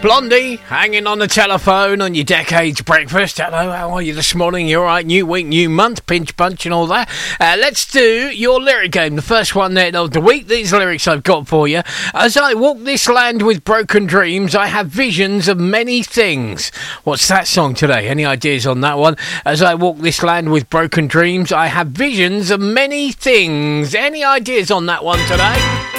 Blondie, hanging on the telephone on your Decades breakfast. Hello, how are you this morning? You all right? New week, new month, pinch punch and all that. Let's do your lyric game. The first one there of the week. These lyrics I've got for you. As I walk this land with broken dreams, I have visions of many things. What's that song today? Any ideas on that one? As I walk this land with broken dreams, I have visions of many things. Any ideas on that one today?